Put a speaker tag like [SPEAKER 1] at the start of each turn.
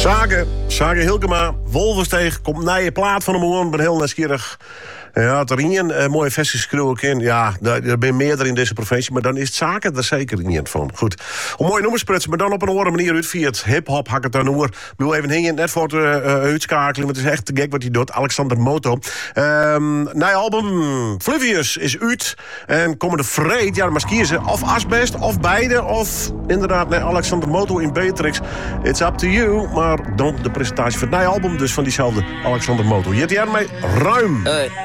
[SPEAKER 1] Sage Hilkema, Wolvensteeg, komt naar je plaat van hem gewoon. Ben heel nieuwsgierig. Ja, het er een mooie versies schreeuw ik in. Ja, er ben meerdere in deze provincie, maar dan is het zaken er zeker niet van. Goed. Om mooie nummers sprutsen, maar dan op een andere manier uit via het hip-hop hak het dan oer. Ik wil even heen, net voor het uitschakelen, maar het is echt te gek wat hij doet. Alexander Moto. Na je album Fluvius is uit. En komen de vreed, ja, dan mag kiezen of Asbest, of beide, of inderdaad, nee, Alexander Moto in Beatrix. It's up to you, maar dan de presentatie van het nieuwe album, dus van diezelfde Alexander Moto. Je hebt hier mee ruim.